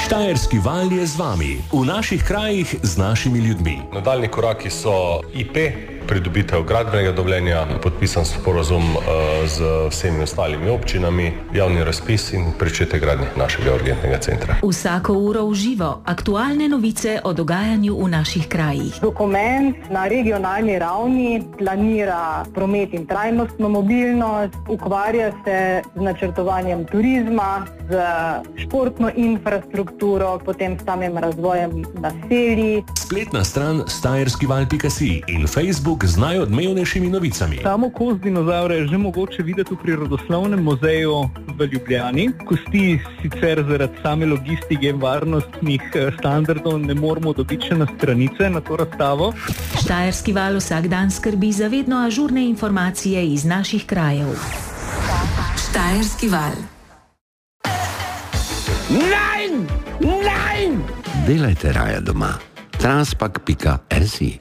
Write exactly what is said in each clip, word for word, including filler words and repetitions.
Štajerski val je z vami, v naših krajih z našimi ljudmi. Nadaljni koraki so I P, pridobitev gradbenega dovoljenja, podpisan sporazum uh, z vsemi ostalimi občinami, javni razpis in pričetek gradnje našega urgentnega centra. Vsako uro v živo, aktualne novice o dogajanju v naših krajih. Dokument na regionalni ravni planira promet in trajnostno mobilnost, ukvarja se z načrtovanjem turizma, z športno infrastrukturo, potem s samim razvojem naselij. Spletna stran štajerskival pika si in Facebook z najodmevnejšimi novicami. Samo kost dinozavra je že mogoče videti v Prirodoslovnem muzeju v Ljubljani. Kosti sicer zaradi same logistike in varnostnih standardov ne moremo dobiti še na stranice na to razstavo. Štajerski val vsak dan skrbi za vedno ažurne informacije iz naših krajev. Štajerski val. Nein! Nein! Delajte raje doma. Transpak pika si.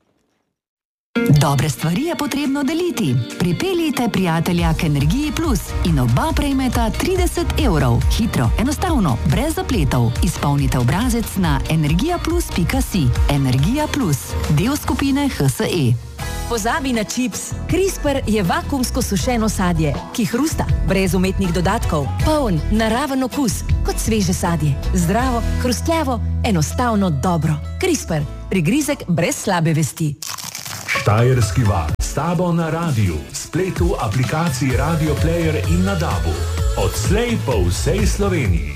Dobre stvari je potrebno deliti. Pripeljite prijatelja k Energiji Plus in oba prejmeta trideset evrov. Hitro, enostavno, brez zapletov. Izpolnite obrazec na energija plus pika si. Energija Plus, del skupine H S E. Pozabi na čips. CRISPR je vakuumsko sušeno sadje, ki hrusta, brez umetnih dodatkov, poln, naraven okus, kot sveže sadje. Zdravo, hrustljavo, enostavno dobro. CRISPR, prigrizek brez slabe vesti. Štajerski val. S tabo na radiju, spletu, aplikaciji Radio Player in na dabu. Odslej po vsej Sloveniji.